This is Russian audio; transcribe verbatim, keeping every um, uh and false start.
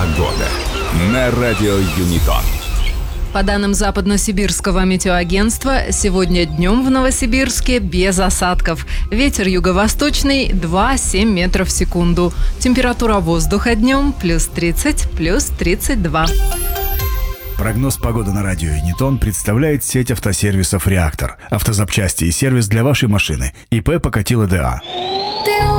Погода на радио Юнитон. По данным Западно-Сибирского метеоагентства, сегодня днем в Новосибирске без осадков. Ветер юго-восточный два-семь метров в секунду. Температура воздуха днем плюс тридцать, плюс тридцать два. Прогноз погоды на радио Юнитон представляет сеть автосервисов «Реактор». Автозапчасти и сервис для вашей машины. ИП Покатило ДА.